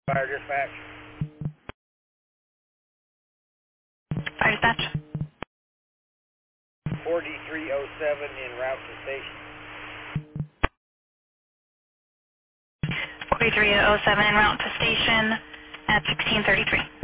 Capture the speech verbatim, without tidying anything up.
Fire dispatch. Fire dispatch. four D three oh seven en route to station. forty-three oh seven en route to station at sixteen thirty-three.